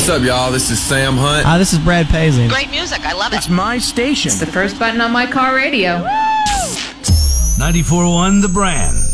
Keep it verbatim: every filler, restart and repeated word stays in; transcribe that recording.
up, y'all? This is Sam Hunt. Hi, this is Brad Paisley. Great music. I love it. It's my station. It's the first button on my car radio. ninety-four point one The Brand.